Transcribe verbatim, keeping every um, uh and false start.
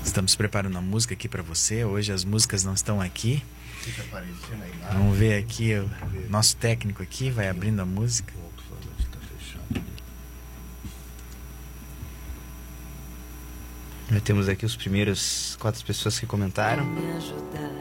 Estamos preparando a música aqui para você. Hoje as músicas não estão aqui. Vamos ver aqui, o nosso técnico aqui vai abrindo a música. Já temos aqui os primeiros quatro pessoas que comentaram.